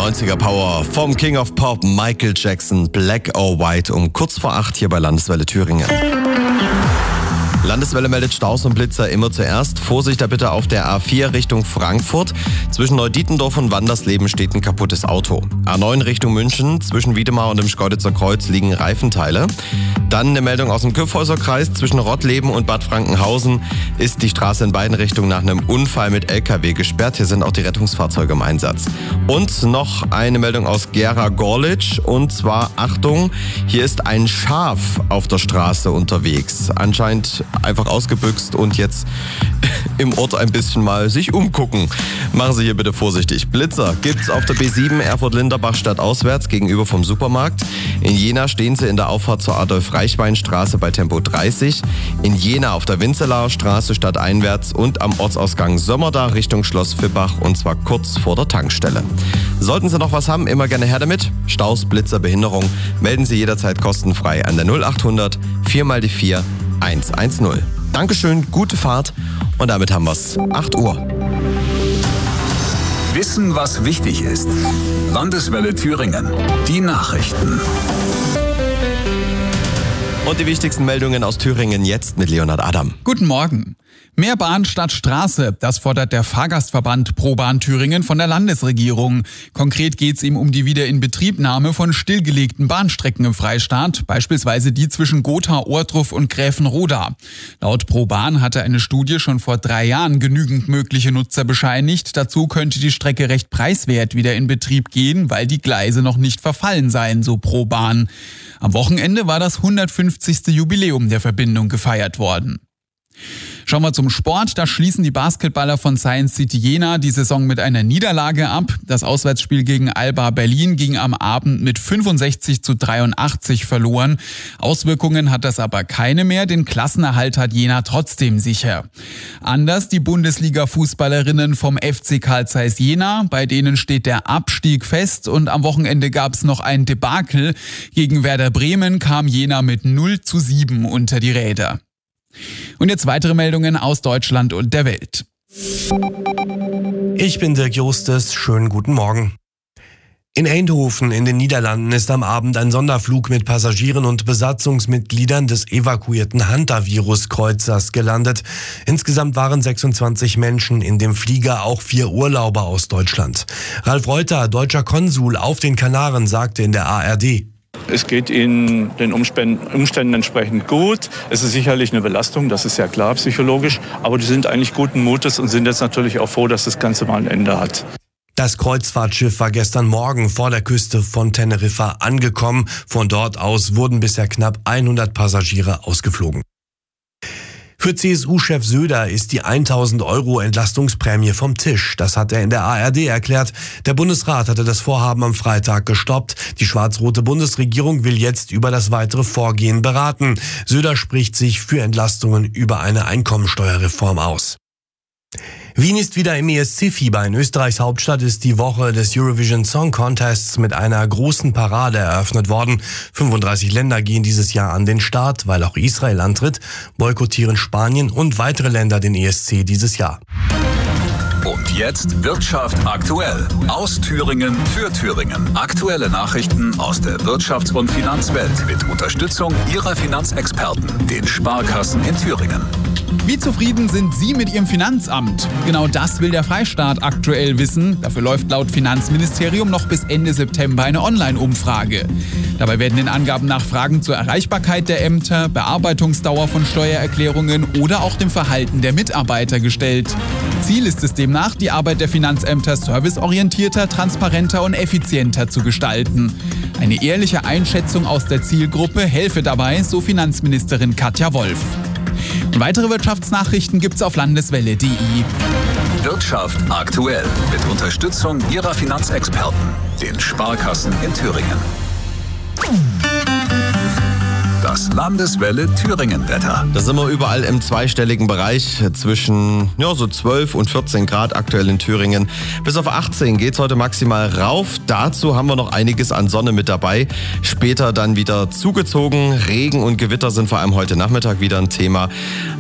90er Power vom King of Pop Michael Jackson, Black or White, um kurz vor 8 hier bei Landeswelle Thüringen. Landeswelle meldet Staus und Blitzer immer zuerst. Vorsicht da bitte auf der A4 Richtung Frankfurt. Zwischen Neudietendorf und Wandersleben steht ein kaputtes Auto. A9 Richtung München, zwischen Wiedemar und dem Schkeuditzer Kreuz liegen Reifenteile. Dann eine Meldung aus dem Kyffhäuserkreis. Zwischen Rottleben und Bad Frankenhausen ist die Straße in beiden Richtungen nach einem Unfall mit LKW gesperrt. Hier sind auch die Rettungsfahrzeuge im Einsatz. Und noch eine Meldung aus Gera-Gorlitz. Und zwar, Achtung, hier ist ein Schaf auf der Straße unterwegs. Anscheinend einfach ausgebüxt und jetzt im Ort ein bisschen mal sich umgucken. Machen Sie hier bitte vorsichtig. Blitzer gibt's auf der B7 Erfurt-Linderbach stadtauswärts gegenüber vom Supermarkt. In Jena stehen Sie in der Auffahrt zur Adolf-Reichwein-Straße bei Tempo 30. In Jena auf der Winzelaer Straße stadteinwärts und am Ortsausgang Sömmerda Richtung Schloss Vippach und zwar kurz vor der Tankstelle. Sollten Sie noch was haben, immer gerne her damit. Staus, Blitzer, Behinderung, melden Sie jederzeit kostenfrei an der 0800 4x4 110. Dankeschön, gute Fahrt und damit haben wir's. 8 Uhr. Wissen, was wichtig ist. Landeswelle Thüringen. Die Nachrichten. Und die wichtigsten Meldungen aus Thüringen jetzt mit Leonhard Adam. Guten Morgen. Mehr Bahn statt Straße, das fordert der Fahrgastverband ProBahn Thüringen von der Landesregierung. Konkret geht es ihm um die Wiederinbetriebnahme von stillgelegten Bahnstrecken im Freistaat, beispielsweise die zwischen Gotha, Ohrdruf und Gräfenroda. Laut ProBahn hatte eine Studie schon vor 3 Jahren genügend mögliche Nutzer bescheinigt. Dazu könnte die Strecke recht preiswert wieder in Betrieb gehen, weil die Gleise noch nicht verfallen seien, so ProBahn. Am Wochenende war das 150. Jubiläum der Verbindung gefeiert worden. Schauen wir zum Sport. Da schließen die Basketballer von Science City Jena die Saison mit einer Niederlage ab. Das Auswärtsspiel gegen Alba Berlin ging am Abend mit 65:83 verloren. Auswirkungen hat das aber keine mehr. Den Klassenerhalt hat Jena trotzdem sicher. Anders die Bundesliga-Fußballerinnen vom FC Carl Zeiss Jena. Bei denen steht der Abstieg fest und am Wochenende gab es noch ein Debakel. Gegen Werder Bremen kam Jena mit 0:7 unter die Räder. Und jetzt weitere Meldungen aus Deutschland und der Welt. Ich bin Dirk Justus, schönen guten Morgen. In Eindhoven in den Niederlanden ist am Abend ein Sonderflug mit Passagieren und Besatzungsmitgliedern des evakuierten Hantavirus-Kreuzers gelandet. Insgesamt waren 26 Menschen in dem Flieger, auch 4 Urlauber aus Deutschland. Ralf Reuter, deutscher Konsul auf den Kanaren, sagte in der ARD: Es geht Ihnen den Umständen entsprechend gut. Es ist sicherlich eine Belastung, das ist ja klar psychologisch. Aber die sind eigentlich guten Mutes und sind jetzt natürlich auch froh, dass das Ganze mal ein Ende hat. Das Kreuzfahrtschiff war gestern Morgen vor der Küste von Teneriffa angekommen. Von dort aus wurden bisher knapp 100 Passagiere ausgeflogen. Für CSU-Chef Söder ist die 1.000 € Entlastungsprämie vom Tisch. Das hat er in der ARD erklärt. Der Bundesrat hatte das Vorhaben am Freitag gestoppt. Die schwarz-rote Bundesregierung will jetzt über das weitere Vorgehen beraten. Söder spricht sich für Entlastungen über eine Einkommensteuerreform aus. Wien ist wieder im ESC-Fieber. In Österreichs Hauptstadt ist die Woche des Eurovision Song Contests mit einer großen Parade eröffnet worden. 35 Länder gehen dieses Jahr an den Start, weil auch Israel antritt, boykottieren Spanien und weitere Länder den ESC dieses Jahr. Und jetzt Wirtschaft aktuell. Aus Thüringen für Thüringen. Aktuelle Nachrichten aus der Wirtschafts- und Finanzwelt mit Unterstützung Ihrer Finanzexperten, den Sparkassen in Thüringen. Wie zufrieden sind Sie mit Ihrem Finanzamt? Genau das will der Freistaat aktuell wissen. Dafür läuft laut Finanzministerium noch bis Ende September eine Online-Umfrage. Dabei werden in Angaben nach Fragen zur Erreichbarkeit der Ämter, Bearbeitungsdauer von Steuererklärungen oder auch dem Verhalten der Mitarbeiter gestellt. Ziel ist es demnach, die Arbeit der Finanzämter serviceorientierter, transparenter und effizienter zu gestalten. Eine ehrliche Einschätzung aus der Zielgruppe helfe dabei, so Finanzministerin Katja Wolf. Und weitere Wirtschaftsnachrichten gibt's auf landeswelle.de. Wirtschaft aktuell mit Unterstützung Ihrer Finanzexperten, den Sparkassen in Thüringen. Das Landeswelle Thüringen-Wetter. Da sind wir überall im zweistelligen Bereich zwischen so 12 und 14 Grad aktuell in Thüringen. Bis auf 18 geht's heute maximal rauf. Dazu haben wir noch einiges an Sonne mit dabei. Später dann wieder zugezogen. Regen und Gewitter sind vor allem heute Nachmittag wieder ein Thema.